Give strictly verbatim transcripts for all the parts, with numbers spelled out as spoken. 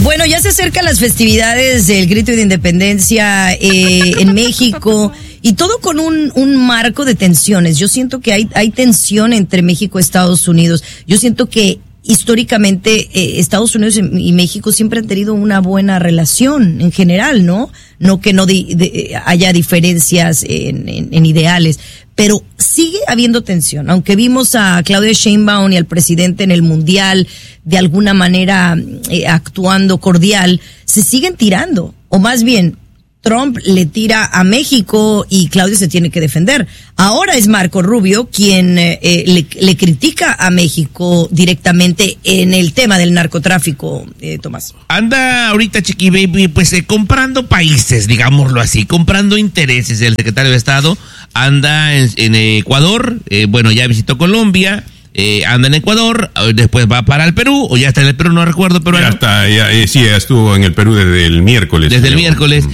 Bueno, ya se acercan las festividades del Grito de Independencia eh, en México y todo con un, un marco de tensiones. Yo siento que hay, hay tensión entre México y Estados Unidos. Yo siento que históricamente eh, Estados Unidos y México siempre han tenido una buena relación en general, ¿no? No que no di, de, haya diferencias en, en, en ideales, pero sigue habiendo tensión. Aunque vimos a Claudia Sheinbaum y al presidente en el Mundial de alguna manera eh, actuando cordial, se siguen tirando, o más bien Trump le tira a México y Claudia se tiene que defender. Ahora es Marco Rubio quien eh, le, le critica a México directamente en el tema del narcotráfico, eh, Tomás. Anda ahorita, Chiqui Baby, pues eh, comprando países, digámoslo así, comprando intereses. El secretario de Estado anda en, en Ecuador, eh, bueno, ya visitó Colombia. Eh, anda en Ecuador, después va para el Perú, o ya está en el Perú, no recuerdo, pero ya está, ya, eh, sí, ya estuvo en el Perú desde el miércoles. Desde el miércoles,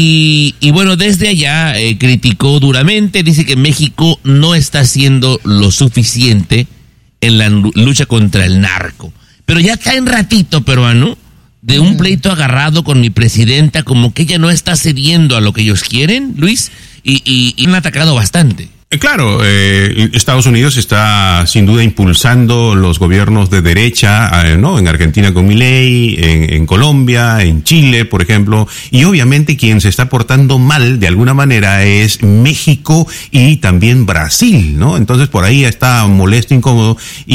y, y bueno, desde allá eh, criticó duramente, dice que México no está haciendo lo suficiente en la lucha contra el narco. Pero ya está en ratito, peruano, de un pleito agarrado con mi presidenta, como que ella no está cediendo a lo que ellos quieren, Luis, y, y, y han atacado bastante. Claro, eh, Estados Unidos está sin duda impulsando los gobiernos de derecha, eh, ¿no? En Argentina con Milei, en, en Colombia, en Chile, por ejemplo, y obviamente quien se está portando mal de alguna manera es México y también Brasil, ¿no? Entonces por ahí está molesto, incómodo,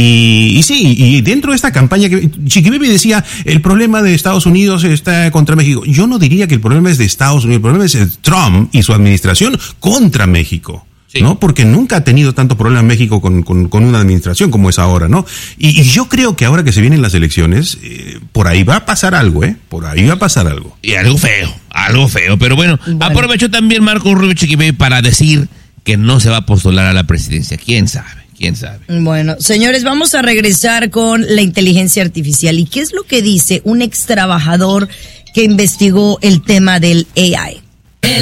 y, y sí, y dentro de esta campaña que Chiqui Baby decía, el problema de Estados Unidos está contra México. Yo no diría que el problema es de Estados Unidos, el problema es Trump y su administración contra México. Sí. ¿No? Porque nunca ha tenido tanto problema México con, con, con una administración como es ahora, ¿no? Y, y yo creo que ahora que se vienen las elecciones, eh, por ahí va a pasar algo, ¿eh? Por ahí va a pasar algo. Y algo feo, algo feo. Pero bueno, bueno. Aprovechó también Marco Rubio, Chiqui, para decir que no se va a postular a la presidencia. ¿Quién sabe? ¿Quién sabe? Bueno, señores, vamos a regresar con la inteligencia artificial. ¿Y qué es lo que dice un ex trabajador que investigó el tema del A I?